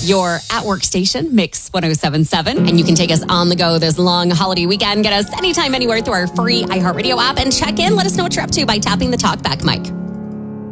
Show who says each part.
Speaker 1: your at-work station, Mix 107.7. And you can take us on the go this long holiday weekend. Get us anytime, anywhere through our free iHeartRadio app and check in. Let us know what you're up to by tapping the talkback mic.